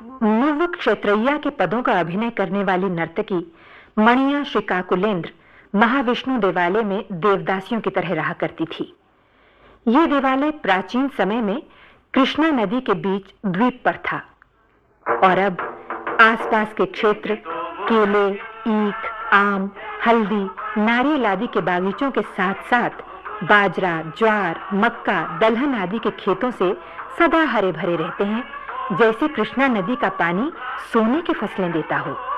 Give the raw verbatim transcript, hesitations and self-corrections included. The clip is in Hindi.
मुव क्षेत्रय्या के पदों का अभिनय करने वाली नर्तकी मणिया श्रीकाकुलेंद्र महाविष्णु देवालय में देवदासियों की तरह रहा करती थी। यह देवालय प्राचीन समय में कृष्णा नदी के बीच द्वीप पर था और अब आसपास के क्षेत्र केले, ईख, आम, हल्दी, नारियल आदि के बागीचों के साथ-साथ बाजरा, ज्वार, मक्का, दलहन आदि के खेतों से सदा हरे भरे रहते हैं, जैसे कृष्णा नदी का पानी सोने की फसलें देता हो।